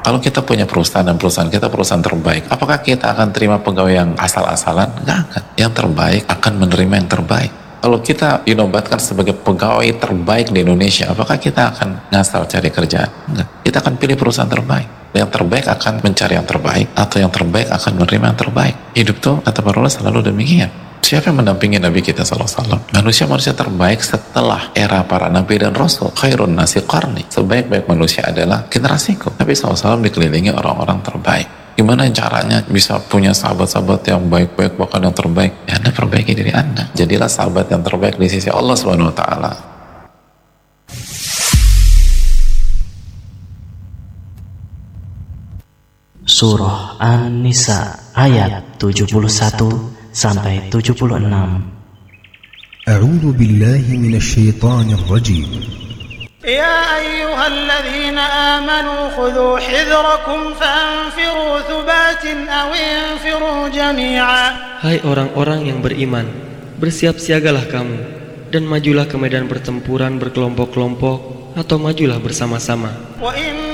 Kalau kita punya perusahaan dan perusahaan kita perusahaan terbaik, apakah kita akan terima pegawai yang asal-asalan? Enggak akan. Yang terbaik akan menerima yang terbaik. Kalau kita dinobatkan sebagai pegawai terbaik di Indonesia, apakah kita akan ngasal cari kerjaan? Enggak. Kita akan pilih perusahaan terbaik. Yang terbaik akan mencari yang terbaik, atau yang terbaik akan menerima yang terbaik. Hidup tuh, kata para ulama, selalu demikian. Siapa yang mendampingi Nabi kita SAW? Manusia-manusia terbaik setelah era para Nabi dan Rasul. Khairun nasi qarni. Sebaik-baik manusia adalah generasiku. Nabi SAW dikelilingi orang-orang terbaik. Gimana caranya bisa punya sahabat-sahabat yang baik-baik, bahkan yang terbaik? Ya, Anda perbaiki diri Anda. Jadilah sahabat yang terbaik di sisi Allah SWT. Surah An-Nisa ayat 71 sampai 76. A'udzu billahi minasy syaithanir rajim. Ya ayyuhalladzina amanu khudhu hidrakum fanfiru thubatin aw infiru jami'a. Hai orang-orang yang beriman, bersiap-siagalah kamu dan majulah ke medan pertempuran berkelompok-kelompok atau majulah bersama-sama.